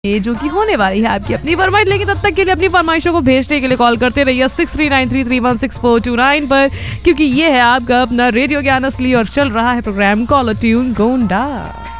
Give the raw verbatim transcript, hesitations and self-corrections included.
ये जो कि होने वाली है आपकी अपनी फरमाइश। लेकिन तब तक के लिए अपनी फरमाइशों को भेजने के लिए कॉल करते रहिए six three nine three three one six four to nine पर, क्योंकि ये है आपका अपना रेडियो ज्ञान असली और चल रहा है प्रोग्राम कॉलर ट्यून गोंडा।